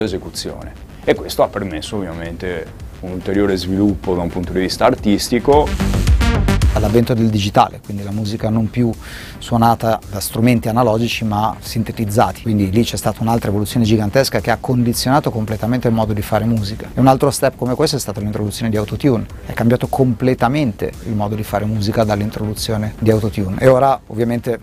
esecuzione, e questo ha permesso ovviamente un ulteriore sviluppo da un punto di vista artistico. L'avvento del digitale, quindi la musica non più suonata da strumenti analogici ma sintetizzati, quindi lì c'è stata un'altra evoluzione gigantesca che ha condizionato completamente il modo di fare musica. E un altro step come questo è stata l'introduzione di Autotune, è cambiato completamente il modo di fare musica dall'introduzione di Autotune, e ora ovviamente